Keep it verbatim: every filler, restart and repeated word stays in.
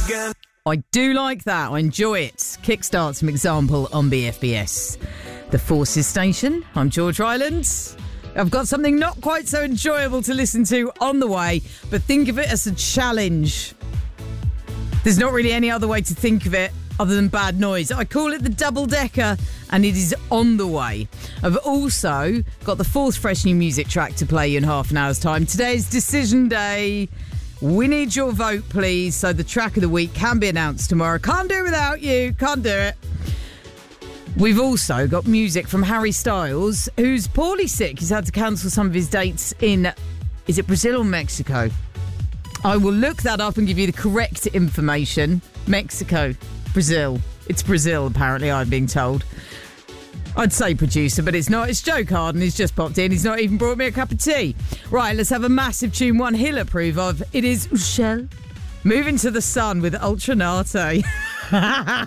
again. I do like that. I enjoy it. Kickstart some example on B F B S. The Forces Station. I'm George Rylands. I've got something not quite so enjoyable to listen to on the way, but think of it as a challenge. There's not really any other way to think of it other than bad noise. I call it the double decker, and it is on the way. I've also got the fourth fresh new music track to play you in half an hour's time. Today's decision day. We need your vote, please, so the track of the week can be announced tomorrow. Can't do it without you. Can't do it. We've also got music from Harry Styles, who's poorly sick. He's had to cancel some of his dates in, is it Brazil or Mexico? I will look that up and give you the correct information. Mexico, Brazil. It's Brazil, apparently, I'm being told. I'd say producer, but it's not. It's Joe Carden. He's just popped in. He's not even brought me a cup of tea. Right, let's have a massive tune one he'll approve of. It is Ushel. Moving to the Sun with Ultranate.